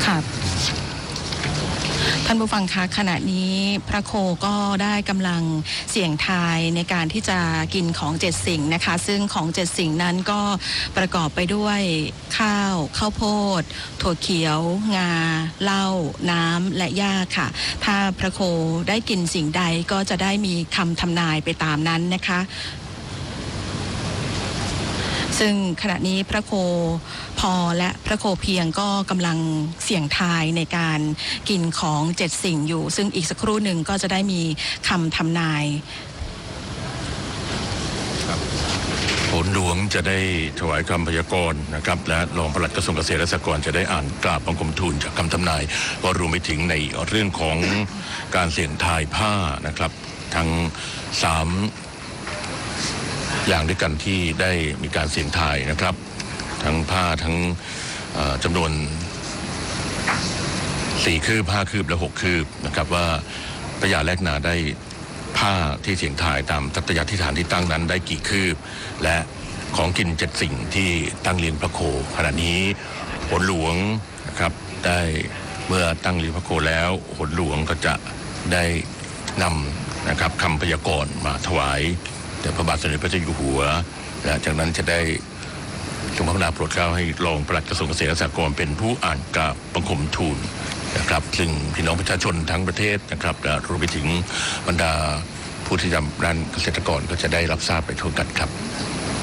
ค่ะท่านผู้ฟังคะขณะนี้พระโคก็ได้กำลังเสี่ยงทายในการที่จะกินของ7สิ่งนะคะซึ่งของ7สิ่งนั้นก็ประกอบไปด้วยข้าวโพดถั่วเขียวงาเหล้าน้ำและหญ้าค่ะถ้าพระโคได้กินสิ่งใดก็จะได้มีคำทำนายไปตามนั้นนะคะซึ่งขณะนี้พระโคพอและพระโคเพียงก็กำลังเสี่ยงทายในการกินของ7สิ่งอยู่ซึ่งอีกสักครู่หนึ่งก็จะได้มีคำทำนายผลหลวงจะได้ถวายคำพยากรณ์นะครับและรองปลัดกระทรวงเกษตรและสหกรณ์จะได้อ่านกราบบังคมทูลจากคำทำนายก็รวมไปถึงในเรื่องของการเสี่ยงทายผ้านะครับทั้ง3อย่างด้วยกันที่ได้มีการเสี่ยงทายนะครับทั้งผ้าทั้งจำนวน4คืบ5คืบและ6คืบนะครับว่าพญาแลกนาได้ผ้าที่เสี่ยงทายตามสัตยาธิษฐานที่ตั้งนั้นได้กี่คืบและของกิน7สิ่งที่ตั้งเลี้ยงพระโคขณะนี้ผลหลวงนะครับได้เมื่อตั้งเลี้ยงพระโคแล้วผลหลวงก็จะได้นำนะครับคำพยากรณ์มาถวายแต่พระบาทสมเด็จพระเจ้าอยู่หัวและจากนั้นจะได้ทรงพระกรุณาโปรดเกล้าให้รองปลัดกระทรวงเกษตรและสหกรณ์เป็นผู้อ่านกราบบังคมทูลนะครับซึ่งพี่น้องประชาชนทั้งประเทศนะครับรวมไปถึงบรรดาผู้ที่ทำด้านเกษตรกรก็จะได้รับทราบไปทั่วกันครับ